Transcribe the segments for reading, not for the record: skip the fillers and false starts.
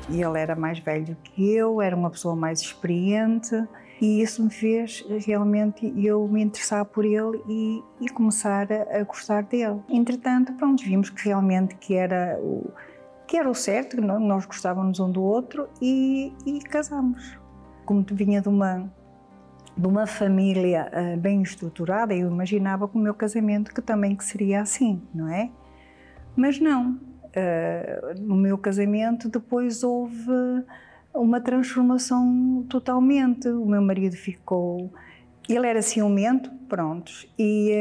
E ele era mais velho que eu, era uma pessoa mais experiente e isso me fez realmente eu me interessar por ele e começar a gostar dele. Entretanto, pronto, vimos que realmente que era o certo, que nós gostávamos um do outro e casamos. Como vinha de uma família bem estruturada, eu imaginava com o meu casamento que também que seria assim, não é? Mas não. No meu casamento depois houve uma transformação totalmente. O meu marido ele era ciumento, pronto, e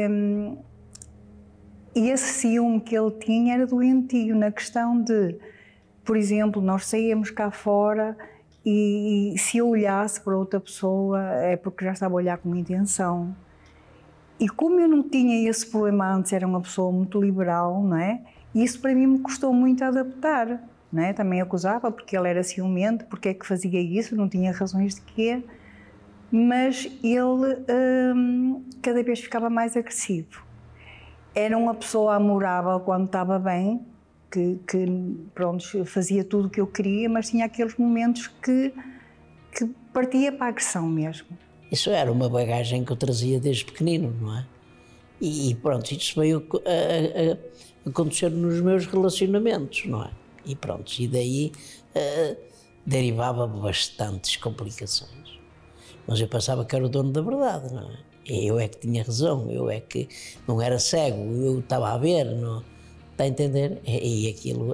esse ciúme que ele tinha era doentio na questão de, por exemplo, nós saíamos cá fora e se eu olhasse para outra pessoa é porque já estava a olhar com uma intenção. E como eu não tinha esse problema antes, era uma pessoa muito liberal, não é? E isso para mim me custou muito a adaptar, não é? Também acusava porque ele era ciumento, porque é que fazia isso, não tinha razões de quê. Mas ele cada vez ficava mais agressivo. Era uma pessoa amorável quando estava bem, que pronto, fazia tudo o que eu queria, mas tinha aqueles momentos que partia para a agressão mesmo. Isso era uma bagagem que eu trazia desde pequenino, não é? E pronto, isso veio a acontecer nos meus relacionamentos, não é? E pronto, e daí derivava bastantes complicações. Mas eu pensava que era o dono da verdade, não é? Eu é que tinha razão, eu é que não era cego, eu estava a ver, não está a entender? E aquilo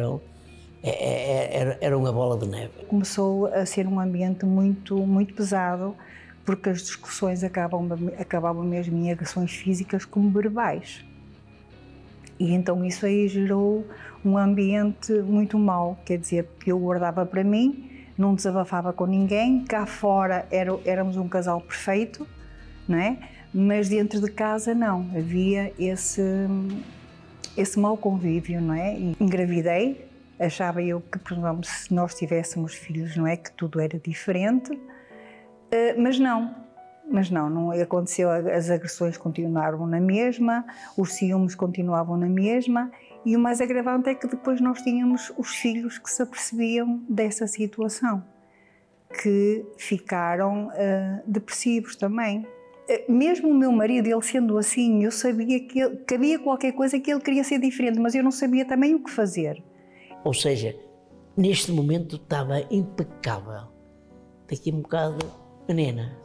era uma bola de neve. Começou a ser um ambiente muito, muito pesado, porque as discussões acabavam mesmo em agressões físicas como verbais. E então isso aí gerou um ambiente muito mau, quer dizer, que eu guardava para mim, não desabafava com ninguém, cá fora éramos um casal perfeito, não é? Mas dentro de casa não, havia esse mau convívio, não é? E engravidei, achava eu que, por exemplo, se nós tivéssemos filhos, não é, que tudo era diferente, mas não aconteceu, as agressões continuaram na mesma, os ciúmes continuavam na mesma e o mais agravante é que depois nós tínhamos os filhos que se apercebiam dessa situação, que ficaram depressivos também. Mesmo o meu marido, ele sendo assim, eu sabia que havia qualquer coisa que ele queria ser diferente, mas eu não sabia também o que fazer. Ou seja, neste momento estava impecável. Daqui a um bocado, menina,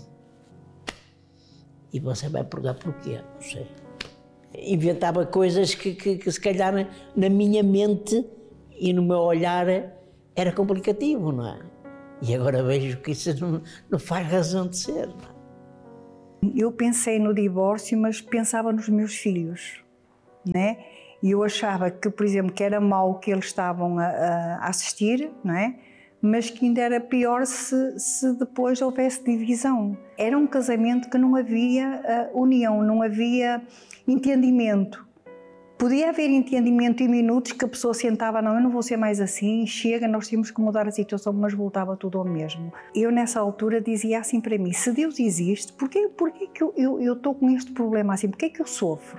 e você vai perguntar porquê, não sei. Inventava coisas que se calhar na minha mente e no meu olhar era complicativo, não é? E agora vejo que isso não faz razão de ser, não é? Eu pensei no divórcio, mas pensava nos meus filhos, né? E eu achava que, por exemplo, que era mau o que eles estavam a assistir, não é? Mas que ainda era pior se depois houvesse divisão. Era um casamento que não havia união, não havia entendimento. Podia haver entendimento em minutos que a pessoa sentava, não, eu não vou ser mais assim, chega, nós temos que mudar a situação, mas voltava tudo ao mesmo. Eu nessa altura dizia assim para mim, se Deus existe, porquê que eu estou com este problema assim, porquê que eu sofro?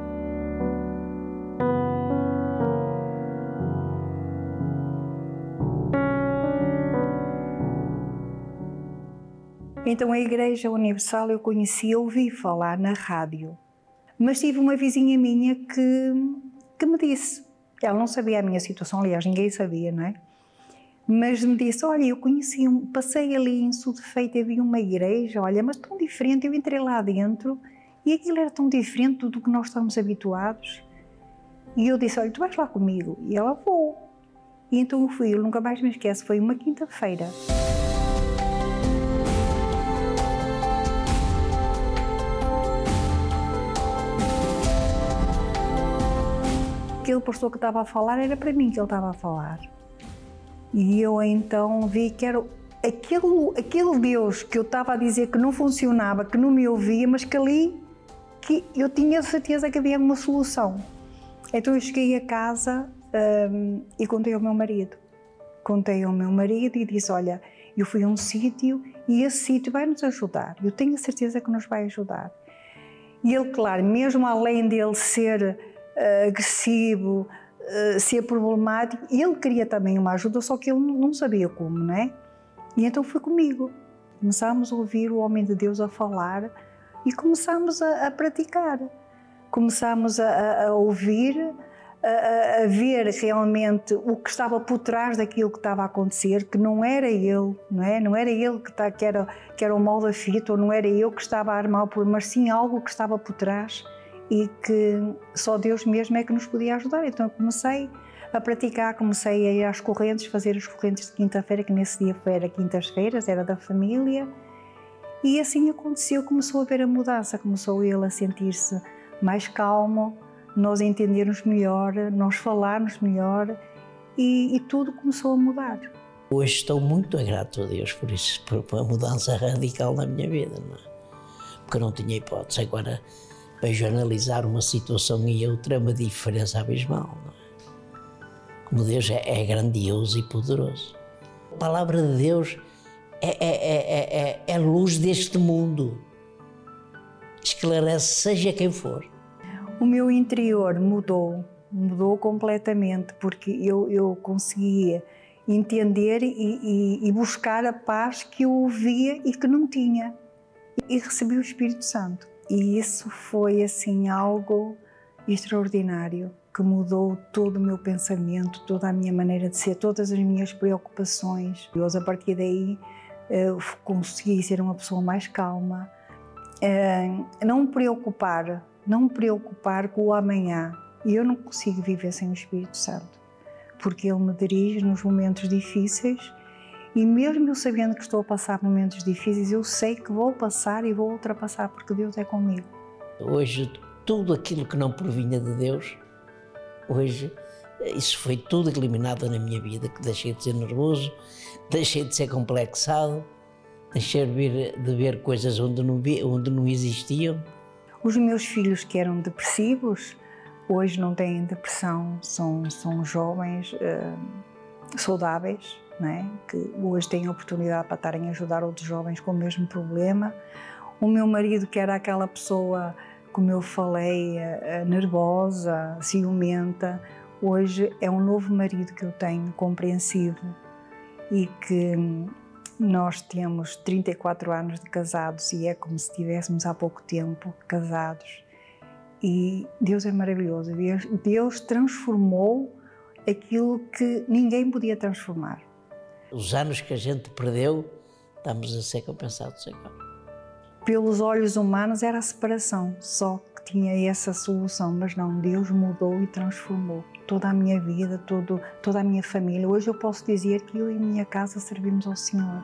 Então a Igreja Universal eu conheci, ouvi falar na rádio. Mas tive uma vizinha minha que me disse, ela não sabia a minha situação, aliás, ninguém sabia, não é? Mas me disse, olha, eu conheci, passei ali em Sudefeito, havia uma igreja, olha, mas tão diferente, eu entrei lá dentro e aquilo era tão diferente do que nós estamos habituados. E eu disse, olha, tu vais lá comigo? E ela, vou. E então eu fui, eu nunca mais me esqueço, foi uma quinta-feira. Aquele pastor que estava a falar era para mim que ele estava a falar. E eu então vi que era aquele Deus que eu estava a dizer que não funcionava, que não me ouvia, mas que ali que eu tinha certeza que havia uma solução. Então eu cheguei a casa e contei ao meu marido. Contei ao meu marido e disse, olha, eu fui a um sítio e esse sítio vai nos ajudar. Eu tenho a certeza que nos vai ajudar. E ele, claro, mesmo além dele ser agressivo, ser problemático. Ele queria também uma ajuda, só que ele não sabia como, não é? E então foi comigo. Começámos a ouvir o homem de Deus a falar e começámos a praticar. Começámos a ouvir, a ver realmente o que estava por trás daquilo que estava a acontecer, que não era ele, não é? Não era ele que era o mal da fita, ou não era eu que estava a armar o problema, mas sim algo que estava por trás e que só Deus mesmo é que nos podia ajudar. Então eu comecei a praticar, comecei a ir às correntes, fazer as correntes de quinta-feira, que nesse dia era quintas-feiras, era da família, e assim aconteceu, começou a haver a mudança, começou ele a sentir-se mais calmo, nós entendermos melhor, nós falarmos melhor e tudo começou a mudar. Hoje estou muito grato a Deus por isso, por a mudança radical na minha vida, não é? Porque eu não tinha hipótese. Agora vejo analisar uma situação e outra, é uma diferença abismal, não é? Como Deus é grandioso e poderoso. A palavra de Deus é a luz deste mundo. Esclarece seja quem for. O meu interior mudou completamente, porque eu conseguia entender e buscar a paz que eu ouvia e que não tinha. E recebi o Espírito Santo. E isso foi assim algo extraordinário, que mudou todo o meu pensamento, toda a minha maneira de ser, todas as minhas preocupações. E hoje, a partir daí, eu consegui ser uma pessoa mais calma, não me preocupar com o amanhã. E eu não consigo viver sem o Espírito Santo, porque ele me dirige nos momentos difíceis, e mesmo eu sabendo que estou a passar momentos difíceis, eu sei que vou passar e vou ultrapassar, porque Deus é comigo. Hoje, tudo aquilo que não provinha de Deus, hoje, isso foi tudo eliminado na minha vida, que deixei de ser nervoso, deixei de ser complexado, deixei de ver coisas onde não existiam. Os meus filhos que eram depressivos, hoje não têm depressão, são jovens saudáveis, não é? Que hoje têm a oportunidade para estarem a ajudar outros jovens com o mesmo problema. O meu marido, que era aquela pessoa, como eu falei, nervosa, ciumenta, hoje é um novo marido que eu tenho, compreensivo, e que nós temos 34 anos de casados e é como se estivéssemos há pouco tempo casados. E Deus é maravilhoso. Deus transformou aquilo que ninguém podia transformar. Os anos que a gente perdeu, estamos a ser compensados agora. Pelos olhos humanos era a separação, só que tinha essa solução, mas não, Deus mudou e transformou toda a minha vida, toda a minha família. Hoje eu posso dizer que eu e a minha casa servimos ao Senhor.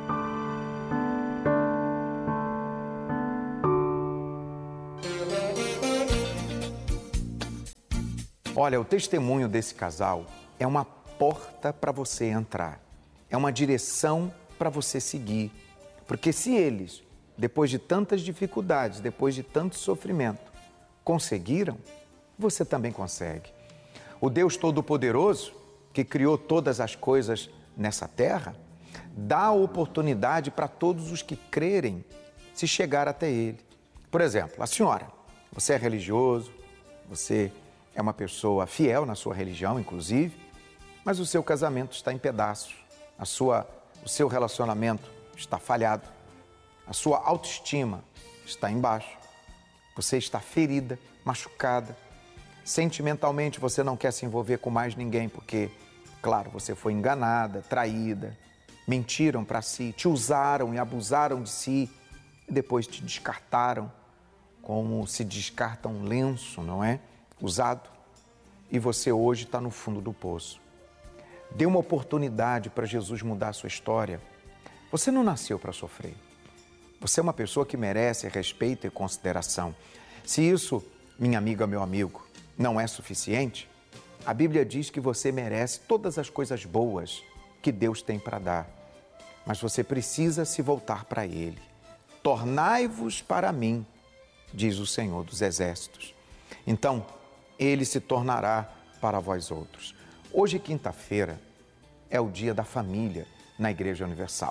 Olha, o testemunho desse casal é uma porta para você entrar, é uma direção para você seguir, porque se eles, depois de tantas dificuldades, depois de tanto sofrimento, conseguiram, você também consegue. O Deus Todo-Poderoso, que criou todas as coisas nessa terra, dá a oportunidade para todos os que crerem se chegar até Ele. Por exemplo, a senhora, você é religioso, você é uma pessoa fiel na sua religião, inclusive, mas o seu casamento está em pedaços, o seu relacionamento está falhado, a sua autoestima está embaixo, você está ferida, machucada, sentimentalmente você não quer se envolver com mais ninguém porque, claro, você foi enganada, traída, mentiram para si, te usaram e abusaram de si e depois te descartaram como se descarta um lenço, não é? Usado, e você hoje está no fundo do poço. Dê uma oportunidade para Jesus mudar a sua história. Você não nasceu para sofrer. Você é uma pessoa que merece respeito e consideração. Se isso, minha amiga, meu amigo, não é suficiente, a Bíblia diz que você merece todas as coisas boas que Deus tem para dar. Mas você precisa se voltar para Ele. Tornai-vos para mim, diz o Senhor dos Exércitos. Então, Ele se tornará para vós outros. Hoje, quinta-feira, é o dia da família na Igreja Universal.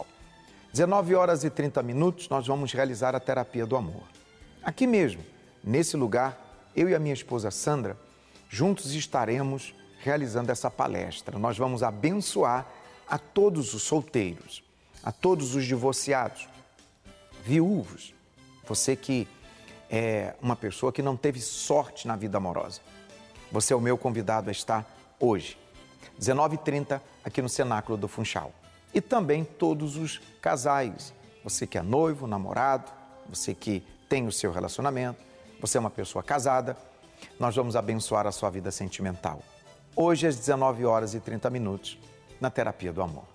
19h30, nós vamos realizar a terapia do amor. Aqui mesmo, nesse lugar, eu e a minha esposa Sandra, juntos estaremos realizando essa palestra. Nós vamos abençoar a todos os solteiros, a todos os divorciados, viúvos, você que é uma pessoa que não teve sorte na vida amorosa. Você é o meu convidado a estar hoje, 19h30, aqui no Cenáculo do Funchal. E também todos os casais, você que é noivo, namorado, você que tem o seu relacionamento, você é uma pessoa casada, nós vamos abençoar a sua vida sentimental. Hoje às 19h30, na Terapia do Amor.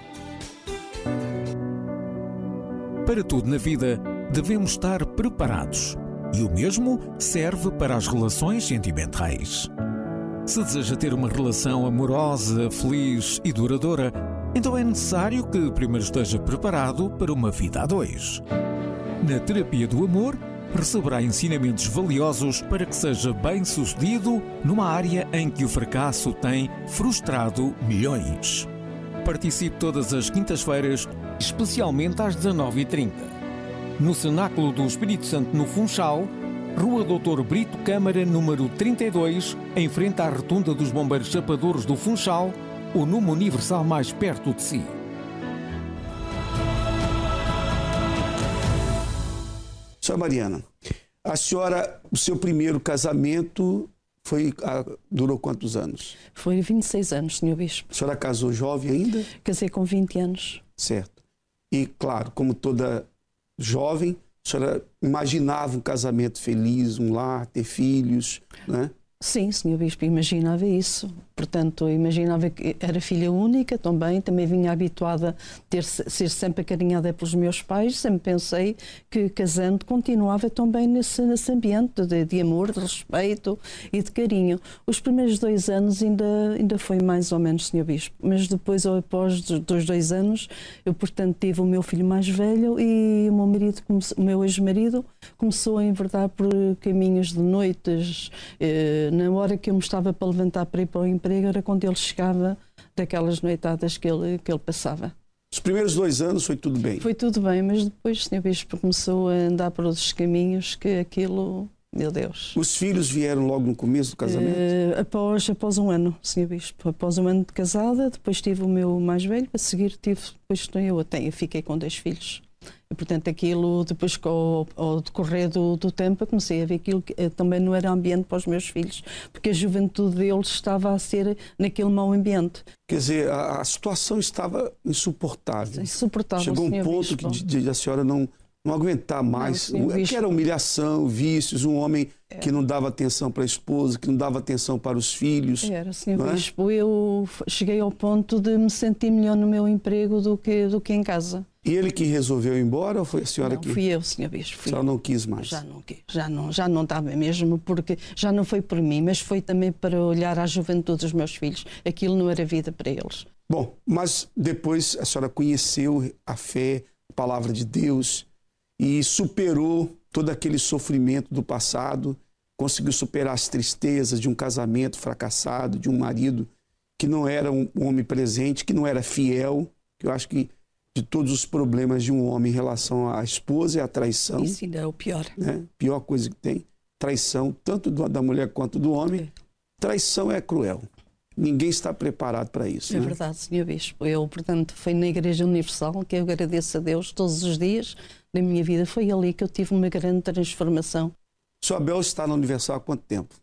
Para tudo na vida, devemos estar preparados. E o mesmo serve para as relações sentimentais. Se deseja ter uma relação amorosa, feliz e duradoura, então é necessário que primeiro esteja preparado para uma vida a dois. Na Terapia do Amor, receberá ensinamentos valiosos para que seja bem-sucedido numa área em que o fracasso tem frustrado milhões. Participe todas as quintas-feiras, especialmente às 19h30. No Cenáculo do Espírito Santo, no Funchal, Rua Doutor Brito Câmara, número 32, em frente à Rotunda dos Bombeiros Chapadores do Funchal, o número universal mais perto de si. Senhora Mariana, a senhora, o seu primeiro casamento durou quantos anos? Foi 26 anos, Sr. Bispo. A senhora casou jovem ainda? Casei com 20 anos. Certo. E, claro, como toda jovem, a senhora imaginava um casamento feliz, um lar, ter filhos, né? Sim, Sr. Bispo, imaginava isso. Portanto, imaginava que era filha única também vinha habituada a ser sempre acarinhada pelos meus pais. Sempre pensei que, casando, continuava também nesse ambiente de amor, de respeito e de carinho. Os primeiros 2 anos ainda foi mais ou menos, Sr. Bispo. Mas depois, após dos 2 anos, eu, portanto, tive o meu filho mais velho e o meu ex-marido começou a enverdar por caminhos de noites. Na hora que eu me estava para levantar para ir para o emprego, era quando ele chegava daquelas noitadas que ele passava. Os primeiros 2 anos foi tudo bem? Foi tudo bem, mas depois o Sr. Bispo começou a andar por outros caminhos que aquilo, meu Deus. Os filhos vieram logo no começo do casamento? Após 1 ano, Sr. Bispo. Após 1 ano de casada, depois tive o meu mais velho, a seguir depois eu fiquei com 2 filhos. E, portanto, aquilo, depois ao decorrer do tempo, comecei a ver aquilo que também não era ambiente para os meus filhos, porque a juventude deles estava a ser naquele mau ambiente. Quer dizer, a situação estava insuportável. Insuportável. Chegou um ponto que a senhora não aguentar mais, que era humilhação, vícios, um homem que não dava atenção para a esposa, que não dava atenção para os filhos. Era, Sr. Bispo, eu cheguei ao ponto de me sentir melhor no meu emprego do que em casa. E ele que resolveu ir embora ou foi a senhora que... Não, fui eu, Sr. Bispo. A senhora não quis mais? Já não estava mesmo, porque já não foi por mim, mas foi também para olhar à juventude dos meus filhos. Aquilo não era vida para eles. Bom, mas depois a senhora conheceu a fé, a palavra de Deus e superou todo aquele sofrimento do passado, conseguiu superar as tristezas de um casamento fracassado, de um marido que não era um homem presente, que não era fiel, que eu acho que de todos os problemas de um homem em relação à esposa é a traição. Isso ainda é o pior. Né? Pior coisa que tem, traição, tanto da mulher quanto do homem. Traição é cruel. Ninguém está preparado para isso. É, né? Verdade, Sr. Bispo. Eu, portanto, foi na Igreja Universal que eu agradeço a Deus todos os dias da minha vida. Foi ali que eu tive uma grande transformação. O Sr. Abel está na Universal há quanto tempo?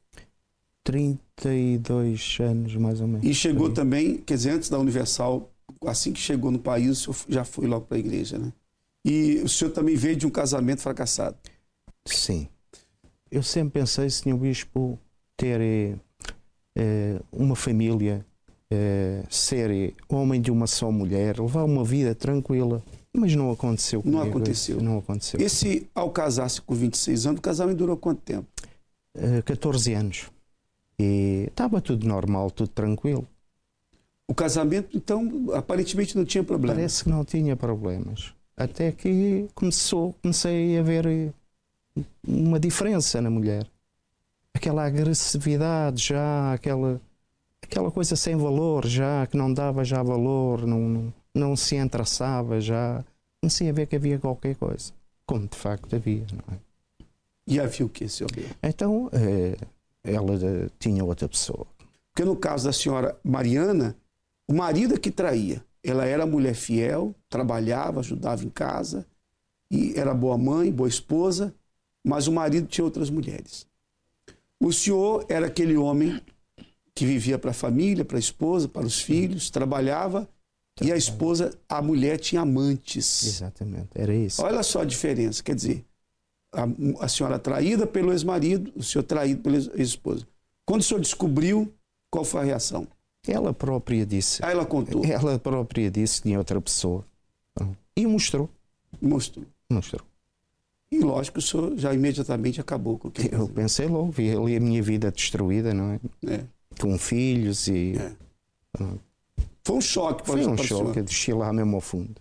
32 anos, mais ou menos. E chegou também, quer dizer, antes da Universal, assim que chegou no país, o senhor já foi logo para a igreja, né? E o senhor também veio de um casamento fracassado. Sim. Eu sempre pensei, Sr. Bispo, ter uma família, ser homem de uma só mulher, levar uma vida tranquila, mas não aconteceu comigo. Não aconteceu. Não aconteceu. Esse, ao casar-se com 26 anos, o casamento durou quanto tempo? 14 anos. E estava tudo normal, tudo tranquilo. O casamento, então, aparentemente não tinha problema. Parece que não tinha problemas. Até que comecei a ver uma diferença na mulher. Aquela agressividade já, aquela coisa sem valor já, que não dava já valor, não se entraçava já. Comecei a ver que havia qualquer coisa. Como de facto havia, não é? E havia o que, Sr. B? Então, ela tinha outra pessoa. Porque no caso da senhora Mariana, o marido é que traía. Ela era mulher fiel, trabalhava, ajudava em casa, e era boa mãe, boa esposa, mas o marido tinha outras mulheres. O senhor era aquele homem que vivia para a família, para a esposa, para os filhos, trabalhava, e a esposa, a mulher tinha amantes. Exatamente, era isso. Olha só a diferença, quer dizer, a senhora traída pelo ex-marido, o senhor traído pela ex-esposa. Quando o senhor descobriu, qual foi a reação? Ela própria disse. Ela contou. Ela própria disse que tinha outra pessoa. E mostrou. Mostrou. E lógico, o senhor já imediatamente acabou com o que eu pensei logo, vi ali a minha vida destruída, não é? Com filhos e... Foi um choque para o senhor. Foi um choque, eu desci lá mesmo ao fundo.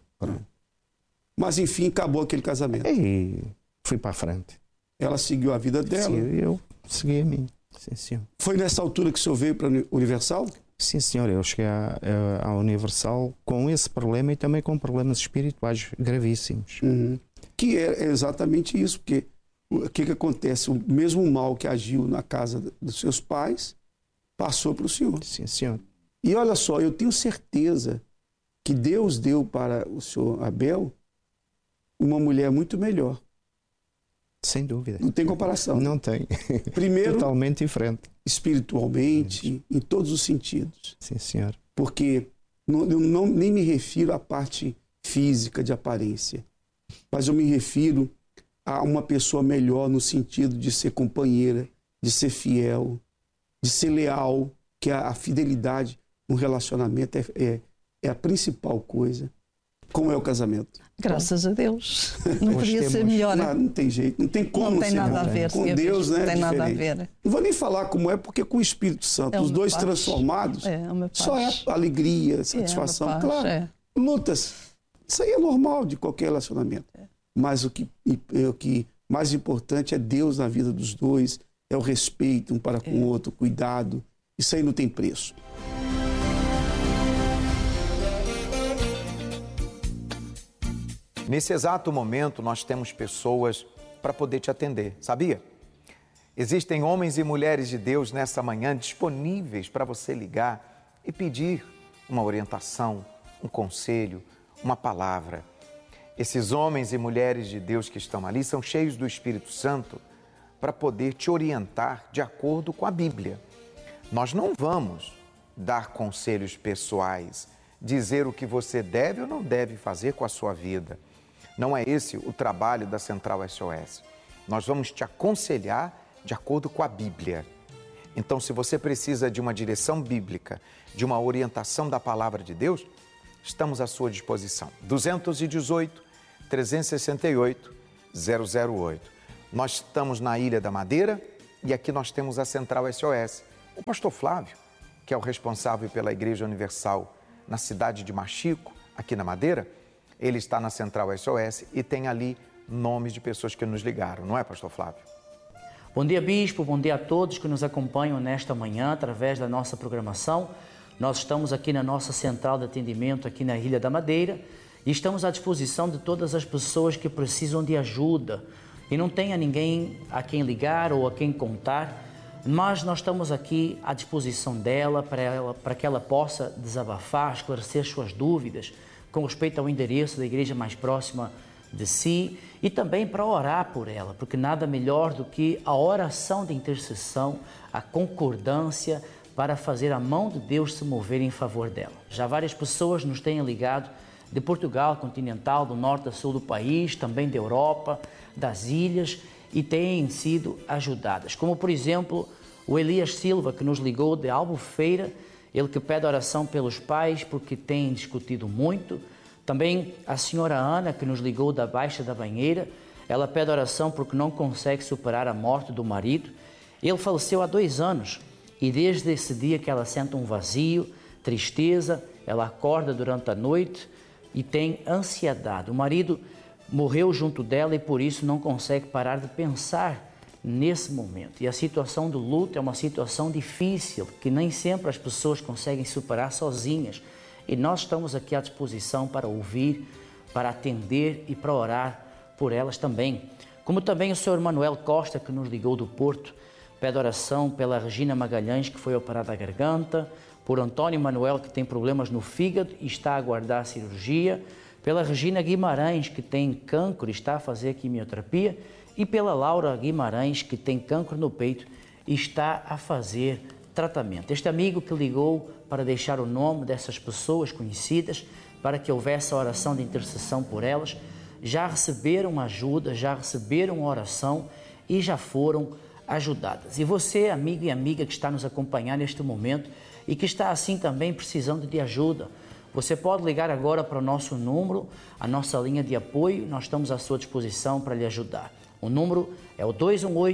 Mas enfim, acabou aquele casamento. E fui para a frente. Ela seguiu a vida dela? Sim, eu segui a minha. Sim, senhor. Foi nessa altura que o senhor veio para a Universal? Sim, senhor. Eu cheguei à Universal com esse problema e também com problemas espirituais gravíssimos. Que é exatamente isso, porque o que acontece? O mesmo mal que agiu na casa dos seus pais passou para o senhor. Sim, senhor. E olha só, eu tenho certeza que Deus deu para o senhor Abel uma mulher muito melhor. Sem dúvida. Não tem comparação. Não tem. Primeiro, totalmente diferente. Espiritualmente, em todos os sentidos. Sim, senhor. Porque eu nem me refiro à parte física de aparência, mas eu me refiro a uma pessoa melhor no sentido de ser companheira, de ser fiel, de ser leal, que a fidelidade no relacionamento é a principal coisa. Como é o casamento? Graças a Deus. Não podia ser melhor. Não tem jeito, não tem como. Não tem nada a ver. Com Deus, né? Não tem nada a ver. Não vou nem falar como é, porque com o Espírito Santo, os dois transformados, só é alegria, satisfação. Claro, lutas. Isso aí é normal de qualquer relacionamento. Mas o que mais importante é Deus na vida dos dois, é o respeito um para com o outro, o cuidado. Isso aí não tem preço. Nesse exato momento, nós temos pessoas para poder te atender, sabia? Existem homens e mulheres de Deus nessa manhã disponíveis para você ligar e pedir uma orientação, um conselho, uma palavra. Esses homens e mulheres de Deus que estão ali são cheios do Espírito Santo para poder te orientar de acordo com a Bíblia. Nós não vamos dar conselhos pessoais, dizer o que você deve ou não deve fazer com a sua vida. Não é esse o trabalho da Central SOS. Nós vamos te aconselhar de acordo com a Bíblia. Então, se você precisa de uma direção bíblica, de uma orientação da Palavra de Deus, estamos à sua disposição. 218-368-008. Nós estamos na Ilha da Madeira e aqui nós temos a Central SOS. O pastor Flávio, que é o responsável pela Igreja Universal na cidade de Machico, aqui na Madeira, ele está na Central SOS e tem ali nomes de pessoas que nos ligaram, não é, pastor Flávio? Bom dia, bispo, bom dia a todos que nos acompanham nesta manhã através da nossa programação. Nós estamos aqui na nossa central de atendimento aqui na Ilha da Madeira e estamos à disposição de todas as pessoas que precisam de ajuda e não tenha ninguém a quem ligar ou a quem contar, mas nós estamos aqui à disposição dela para que ela possa desabafar, esclarecer suas dúvidas com respeito ao endereço da igreja mais próxima de si e também para orar por ela, porque nada melhor do que a oração de intercessão, a concordância para fazer a mão de Deus se mover em favor dela. Já várias pessoas nos têm ligado de Portugal continental, do norte a sul do país, também da Europa, das ilhas e têm sido ajudadas, como por exemplo o Elias Silva, que nos ligou de Albufeira, ele que pede oração pelos pais porque tem discutido muito. Também a senhora Ana, que nos ligou da Baixa da Banheira, ela pede oração porque não consegue superar a morte do marido. Ele faleceu há 2 anos e desde esse dia que ela sente um vazio, tristeza, ela acorda durante a noite e tem ansiedade. O marido morreu junto dela e por isso não consegue parar de pensar nesse momento. E a situação do luto é uma situação difícil, que nem sempre as pessoas conseguem superar sozinhas. E nós estamos aqui à disposição para ouvir, para atender e para orar por elas também. Como também o Sr. Manuel Costa, que nos ligou do Porto, Pede oração pela Regina Magalhães, que foi operada a garganta, por Antônio Manuel, que tem problemas no fígado e está a aguardar a cirurgia, pela Regina Guimarães, que tem cancro e está a fazer quimioterapia, e pela Laura Guimarães, que tem cancro no peito e está a fazer tratamento. Este amigo que ligou para deixar o nome dessas pessoas conhecidas, para que houvesse a oração de intercessão por elas, já receberam ajuda, já receberam oração e já foram ajudadas. E você, amigo e amiga que está nos acompanhando neste momento e que está assim também precisando de ajuda, você pode ligar agora para o nosso número, a nossa linha de apoio, nós estamos à sua disposição para lhe ajudar. O número é o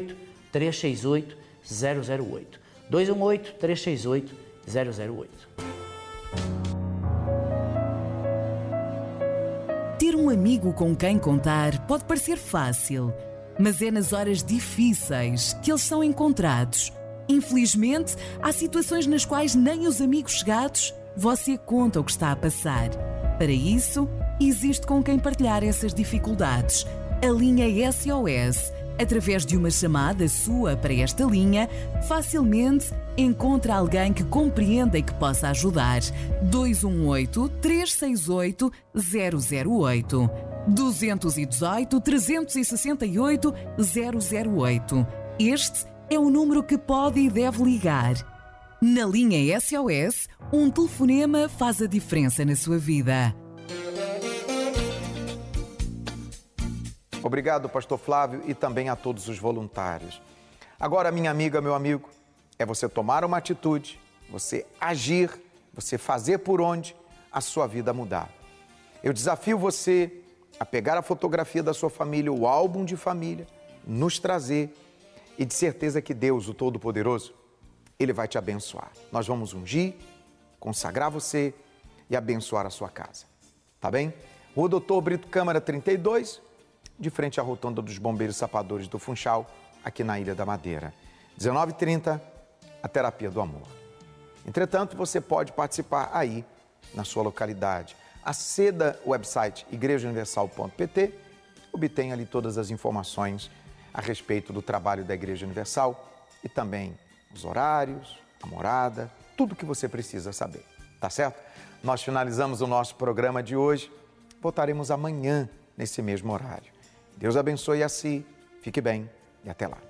218-368-008. 218-368-008. Ter um amigo com quem contar pode parecer fácil, mas é nas horas difíceis que eles são encontrados. Infelizmente, há situações nas quais nem os amigos chegados você conta o que está a passar. Para isso, existe com quem partilhar essas dificuldades. A linha SOS. Através de uma chamada sua para esta linha, facilmente encontra alguém que compreenda e que possa ajudar. 218-368-008. 218-368-008. Este é o número que pode e deve ligar. Na linha SOS, um telefonema faz a diferença na sua vida. Obrigado, pastor Flávio, e também a todos os voluntários. Agora, minha amiga, meu amigo, é você tomar uma atitude, você agir, você fazer por onde a sua vida mudar. Eu desafio você a pegar a fotografia da sua família, o álbum de família, nos trazer e de certeza que Deus, o Todo-Poderoso, Ele vai te abençoar. Nós vamos ungir, consagrar você e abençoar a sua casa. Tá bem? Rua Doutor Brito Câmara 32, de frente à Rotunda dos Bombeiros Sapadores do Funchal, aqui na Ilha da Madeira. 19h30, a Terapia do Amor. Entretanto, você pode participar aí, na sua localidade. Aceda o website igrejauniversal.pt, obtenha ali todas as informações a respeito do trabalho da Igreja Universal e também os horários, a morada, tudo o que você precisa saber, tá certo? Nós finalizamos o nosso programa de hoje, voltaremos amanhã nesse mesmo horário. Deus abençoe a si, fique bem e até lá.